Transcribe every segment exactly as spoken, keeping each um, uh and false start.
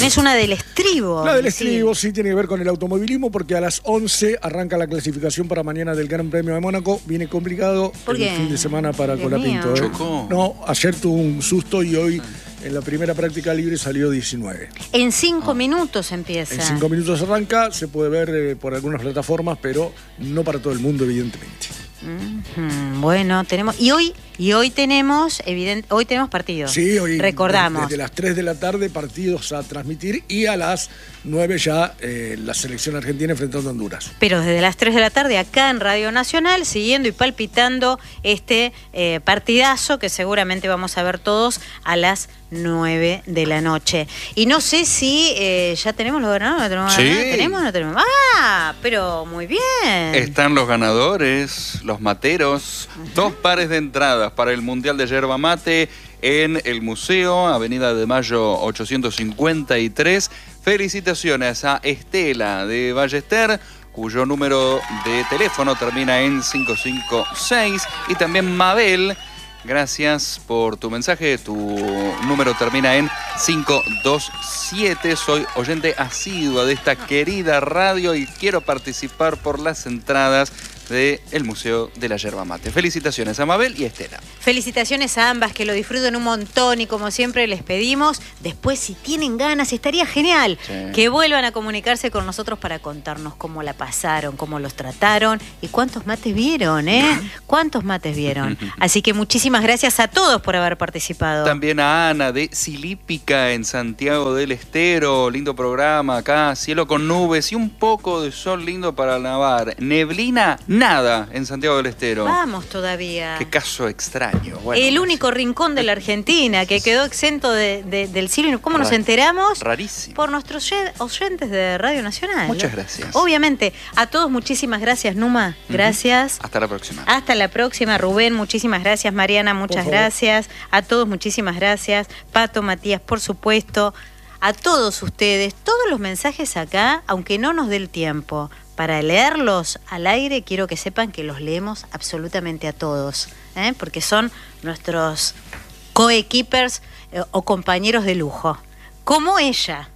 tenés una del estribo. La del estribo, sí, tiene que ver con el automovilismo, porque a las once arranca la clasificación para mañana del Gran Premio de Mónaco. Viene complicado el fin de semana para Dios Colapinto. ¿eh? ¿Chocó? No, ayer tuvo un susto y hoy en la primera práctica libre salió diecinueve. En cinco Ah. minutos empieza. En cinco minutos arranca, se puede ver eh, por algunas plataformas, pero no para todo el mundo, evidentemente. Mm-hmm. Bueno, tenemos y hoy y hoy tenemos evidente, hoy tenemos partidos. Sí, hoy recordamos. Desde las tres de la tarde partidos a transmitir y a las nueve ya eh, la selección argentina enfrentando a Honduras. Pero desde las tres de la tarde acá en Radio Nacional, siguiendo y palpitando este eh, partidazo que seguramente vamos a ver todos a las nueve de la noche. Y no sé si eh, ya tenemos los ganadores. ¿Tenemos? Sí. ¿Tenemos o no tenemos? Ah, pero muy bien. Están los ganadores, los materos, uh-huh. Dos pares de entradas para el Mundial de Yerba Mate en el Museo, Avenida de Mayo ochocientos cincuenta y tres. Felicitaciones a Estela de Ballester, cuyo número de teléfono termina en cinco cinco seis, y también Mabel. Gracias por tu mensaje, tu número termina en cinco dos siete. Soy oyente asidua de esta querida radio y quiero participar por las entradas del Museo de la Yerba Mate. Felicitaciones a Mabel y a Estela. Felicitaciones a ambas, que lo disfruten un montón y como siempre les pedimos, después si tienen ganas, estaría genial sí. que vuelvan a comunicarse con nosotros para contarnos cómo la pasaron, cómo los trataron y cuántos mates vieron, ¿eh? ¿Cuántos mates vieron? Así que muchísimas gracias a todos por haber participado. También a Ana de Silípica en Santiago del Estero. Lindo programa acá, cielo con nubes y un poco de sol lindo para lavar. Neblina, nada en Santiago del Estero. Vamos todavía. Qué caso extraño. Bueno, el único rincón de la Argentina que quedó exento de, de, del cielo. ¿Cómo nos enteramos? Rarísimo. Por nuestros oyentes de Radio Nacional. Muchas gracias. Obviamente. A todos muchísimas gracias, Numa. Gracias. Uh-huh. Hasta la próxima. Hasta la próxima, Rubén. Muchísimas gracias, Mariana. Muchas gracias. A todos muchísimas gracias. Pato, Matías, por supuesto. A todos ustedes. Todos los mensajes acá, aunque no nos dé el tiempo para leerlos al aire, quiero que sepan que los leemos absolutamente a todos, ¿eh? Porque son nuestros coequippers eh, o compañeros de lujo. Como ella,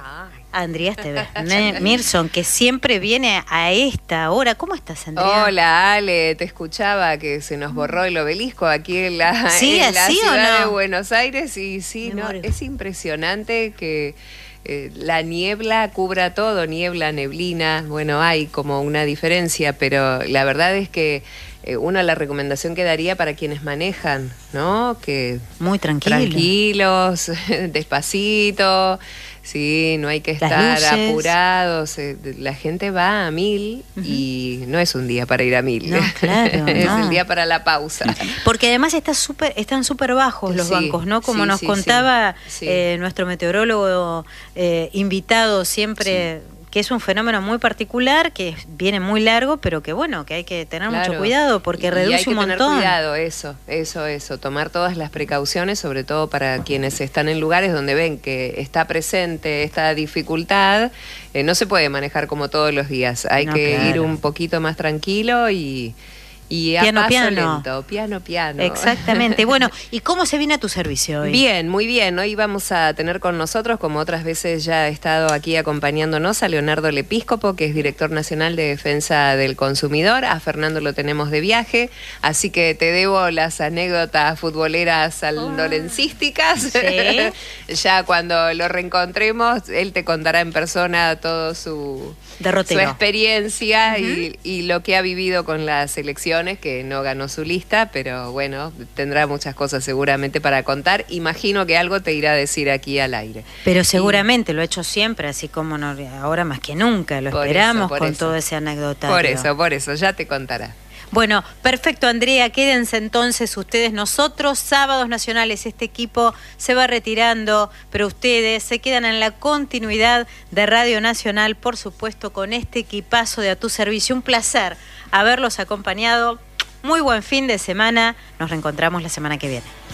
Andrea Esteve Mirson, que siempre viene a esta hora. ¿Cómo estás, Andrea? Hola, Ale, te escuchaba que se nos borró el obelisco aquí en la, ¿Sí, en la así ciudad o no? de Buenos Aires y sí, no, es impresionante que Eh, la niebla cubra todo, niebla, neblina, bueno, hay como una diferencia, pero la verdad es que eh, una la recomendación que daría para quienes manejan, ¿no? Que muy tranquilo. tranquilos, despacito, sí, no hay que estar apurados, eh, la gente va a mil uh-huh. y no es un día para ir a mil, no, claro, es no. el día para la pausa. Porque además está super, están súper bajos los sí, bancos, ¿no? Como sí, nos sí, contaba sí. Eh, nuestro meteorólogo eh, invitado siempre, sí. que es un fenómeno muy particular, que viene muy largo, pero que bueno, que hay que tener claro. mucho cuidado porque y reduce hay que un montón. Tener cuidado, eso, eso, eso, tomar todas las precauciones, sobre todo para quienes están en lugares donde ven que está presente esta dificultad, eh, no se puede manejar como todos los días, hay no, que claro. ir un poquito más tranquilo y... Y a piano, paso piano. lento, piano, piano. Exactamente. Bueno, ¿y cómo se viene a tu servicio hoy? Bien, muy bien. Hoy vamos a tener con nosotros, como otras veces ya ha estado aquí acompañándonos, a Leonardo Lepíscopo, que es director nacional de Defensa del Consumidor. A Fernando lo tenemos de viaje, así que te debo las anécdotas futboleras salnorencísticas. Sí. Ya cuando lo reencontremos, él te contará en persona todo su, su experiencia uh-huh. y, y lo que ha vivido con la selección, que no ganó su lista, pero bueno, tendrá muchas cosas seguramente para contar. Imagino que algo te irá a decir aquí al aire. Pero seguramente y, lo ha hecho siempre, así como no, ahora más que nunca, lo esperamos eso, con eso. Todo ese anecdotario. Por eso, por eso, ya te contará. Bueno, perfecto, Andrea, quédense entonces ustedes, nosotros, Sábados Nacionales, este equipo se va retirando, pero ustedes se quedan en la continuidad de Radio Nacional, por supuesto, con este equipazo de A Tu Servicio. Un placer haberlos acompañado. Muy buen fin de semana. Nos reencontramos la semana que viene.